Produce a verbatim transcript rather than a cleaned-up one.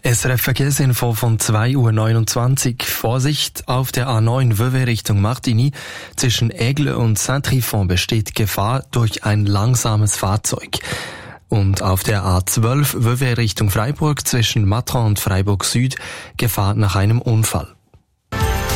S R F Verkehrsinfo von zwei Uhr neunundzwanzig. Vorsicht, auf der A neun Vevey Richtung Martigny zwischen Aigle und Saint-Trifon besteht Gefahr durch ein langsames Fahrzeug. Und auf der A zwölf Vevey Richtung Freiburg zwischen Matran und Freiburg Süd Gefahr nach einem Unfall.